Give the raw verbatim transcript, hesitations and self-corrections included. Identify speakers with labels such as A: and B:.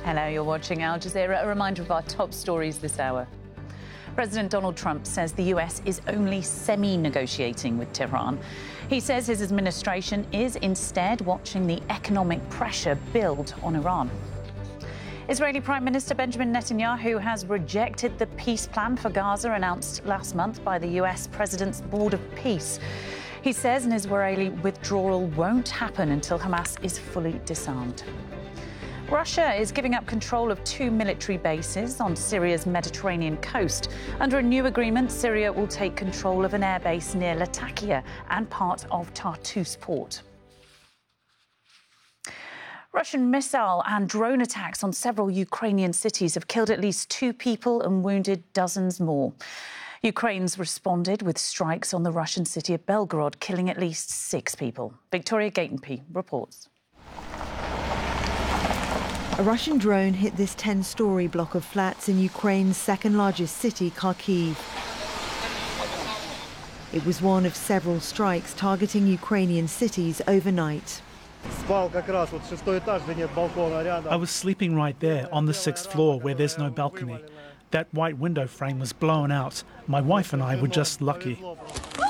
A: Hello, you're watching Al Jazeera. A reminder of our top stories this hour. President Donald Trump says the U S is only semi-negotiating with Tehran. He says his administration is instead watching the economic pressure build on Iran. Israeli Prime Minister Benjamin Netanyahu has rejected the peace plan for Gaza announced last month by the U S President's Board of Peace. He says an Israeli withdrawal won't happen until Hamas is fully disarmed. Russia is giving up control of two military bases on Syria's Mediterranean coast. Under a new agreement, Syria will take control of an airbase near Latakia and part of Tartus port. Russian missile and drone attacks on several Ukrainian cities have killed at least two people and wounded dozens more. Ukraine's responded with strikes on the Russian city of Belgorod, killing at least six people. Victoria Gatenby reports.
B: A Russian drone hit this ten-storey block of flats in Ukraine's second-largest city, Kharkiv. It was one of several strikes targeting Ukrainian cities overnight.
C: I was sleeping right there on the sixth floor where there's no balcony. That white window frame was blown out. My wife and I were just lucky.